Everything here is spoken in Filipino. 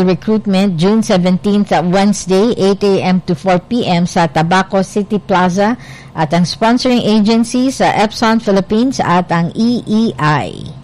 Medical Recruitment, June 17th, Wednesday, 8 a.m. to 4 p.m. sa Tabaco City Plaza, at ang sponsoring agency sa Epson Philippines at ang EEI.